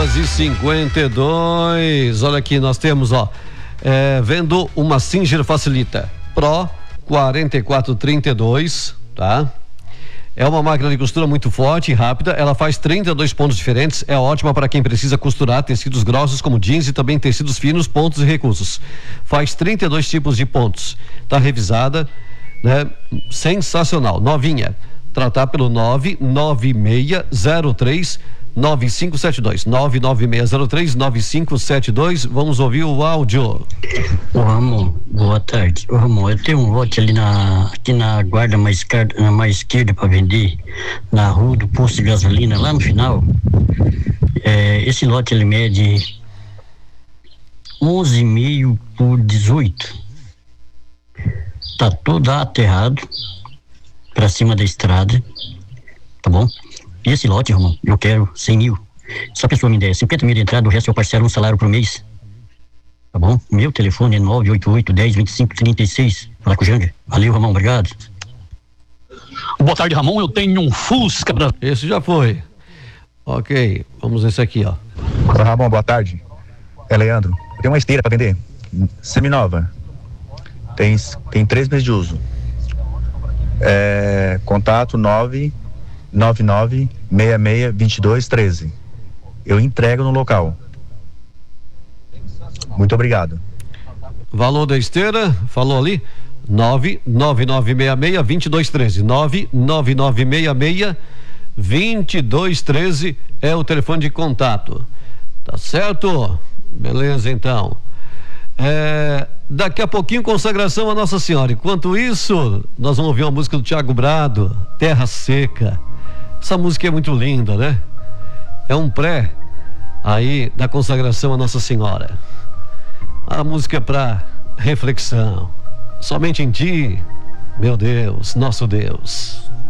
10h52. Olha aqui, nós temos, vendo uma Singer Facilita Pro 4432, tá? É uma máquina de costura muito forte e rápida. Ela faz 32 pontos diferentes. É ótima para quem precisa costurar tecidos grossos como jeans e também tecidos finos, pontos e recursos. Faz 32 tipos de pontos. Tá revisada, né? Sensacional, novinha. Tratar pelo 99603 9572 99603 9572. Vamos ouvir o áudio. Ô Ramon, boa tarde. Ô Ramon, eu tenho um lote ali aqui na guarda mais esquerda para vender, na rua do posto de gasolina, lá no final. Esse lote ele mede 11,5 por 18. Tá todo aterrado para cima da estrada, tá bom? E esse lote, Ramon, eu quero 100 mil. Se a pessoa me der 50 mil de entrada, o resto eu parcelo um salário por mês. Tá bom? Meu telefone é 988 10 25 36. Fala com o Janger. Valeu, Ramon, obrigado. Boa tarde, Ramon. Eu tenho um Fusca pra... Esse já foi. Ok, vamos nesse aqui, ó. Olá, Ramon, boa tarde. É Leandro. Eu tenho uma esteira para vender. Seminova. Tem 3 meses de uso. Contato 999662213. Eu entrego no local. Muito obrigado. Valor da esteira, falou ali, 999662213. 999662213 é o telefone de contato. Tá certo? Beleza, então. Daqui a pouquinho, consagração a Nossa Senhora. Enquanto isso, nós vamos ouvir uma música do Thiago Brado, Terra Seca. Essa música é muito linda, né? É um pré aí da consagração a Nossa Senhora. A música é para reflexão. Somente em Ti, meu Deus, nosso Deus.